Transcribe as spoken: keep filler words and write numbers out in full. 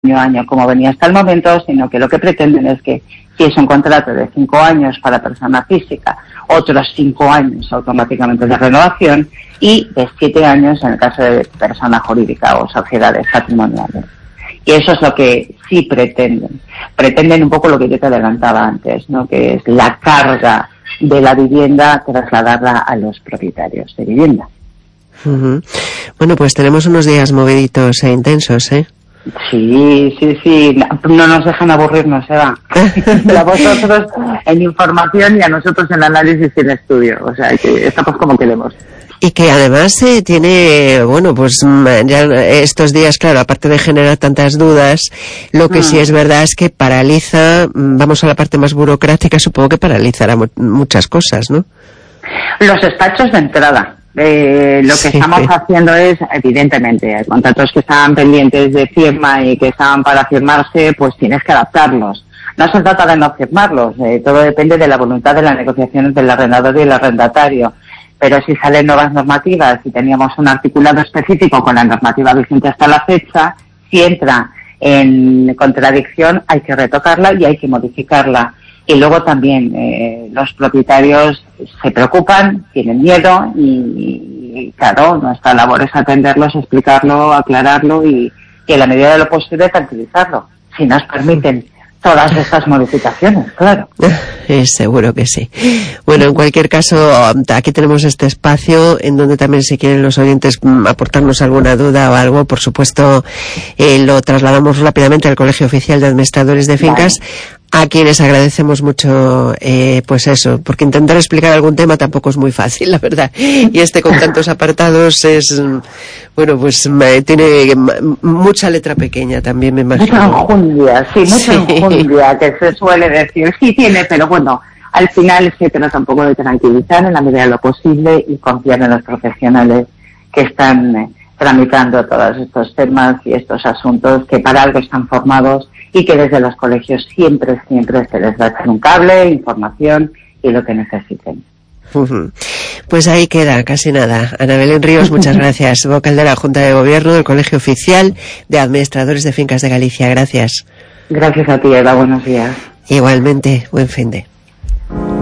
año a año como venía hasta el momento, sino que lo que pretenden es que si es un contrato de cinco años para persona física, otros cinco años automáticamente de renovación y de siete años en el caso de persona jurídica o sociedades patrimoniales. Y eso es lo que sí pretenden. Pretenden un poco lo que yo te adelantaba antes, ¿no? Que es la carga de la vivienda trasladarla a los propietarios de vivienda. Uh-huh. Bueno, pues tenemos unos días moviditos e intensos, ¿eh? Sí, sí, sí. No nos dejan aburrirnos, Eva. A vosotros en información y a nosotros en análisis y en estudio. O sea, que estamos como queremos. Y que además eh, tiene, bueno, pues ya estos días, claro, aparte de generar tantas dudas, lo que mm. sí es verdad es que paraliza, vamos a la parte más burocrática, supongo que paralizará mu- muchas cosas, ¿no? Los despachos de entrada. Eh, lo que sí. estamos haciendo es, evidentemente, contratos que estaban pendientes de firma y que estaban para firmarse, pues tienes que adaptarlos. No se trata de no firmarlos, eh, todo depende de la voluntad de las negociaciones del arrendador y el arrendatario. Pero si salen nuevas normativas, si teníamos un articulado específico con la normativa vigente hasta la fecha, si entra en contradicción hay que retocarla y hay que modificarla. Y luego también eh, los propietarios se preocupan, tienen miedo y, y claro, nuestra labor es atenderlos, explicarlo, aclararlo y, y en la medida de lo posible tranquilizarlo, si nos permiten todas estas modificaciones, claro. Eh, seguro que sí. Bueno, en cualquier caso, aquí tenemos este espacio en donde también si quieren los oyentes aportarnos alguna duda o algo, por supuesto, eh, lo trasladamos rápidamente al Colegio Oficial de Administradores de Fincas. Vale. A quienes agradecemos mucho, eh, pues eso, porque intentar explicar algún tema tampoco es muy fácil, la verdad. Y este con tantos apartados es, bueno, pues me, tiene mucha letra pequeña también, me imagino. Mucha enjundia, sí, mucha sí. enjundia, que se suele decir. Sí tiene, pero bueno, al final se trata un poco de tranquilizar en la medida de lo posible y confiar en los profesionales que están eh, tramitando todos estos temas y estos asuntos que para algo están formados y que desde los colegios siempre, siempre se les va a echar un cable, información y lo que necesiten. Uh-huh. Pues ahí queda, casi nada. Ana Belén Ríos, muchas gracias. Vocal de la Junta de Gobierno del Colegio Oficial de Administradores de Fincas de Galicia. Gracias. Gracias a ti, Eva. Buenos días. Igualmente, buen fin de.